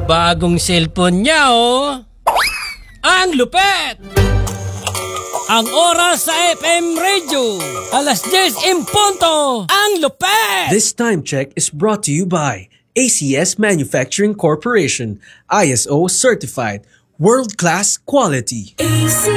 bagong cellphone niya, oh. Ang lupet! Ang oras sa FM Radio, 10:00 punto. Ang lupet! This time check is brought to you by ACS Manufacturing Corporation, ISO certified, world-class quality. ACS.